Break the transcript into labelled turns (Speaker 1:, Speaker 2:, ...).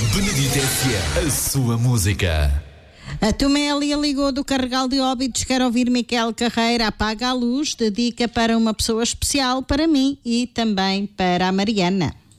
Speaker 1: Benedito FM, a sua música.
Speaker 2: A Tomélia ligou do Carregal de Óbidos, quer ouvir Miquel Carreira, Apaga a Luz, dedica para uma pessoa especial, para mim e também para a Mariana.